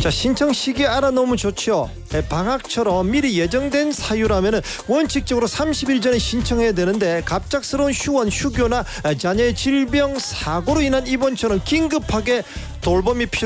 자, 신청 시기 알아놓으면 좋죠. 방학처럼 미리 예정된 사유라면 원칙적으로 30일 전에 신청해야 되는데 갑작스러운 휴원, 휴교나 자녀의 질병, 사고로 인한 입원처럼 긴급하게 돌봄이 필요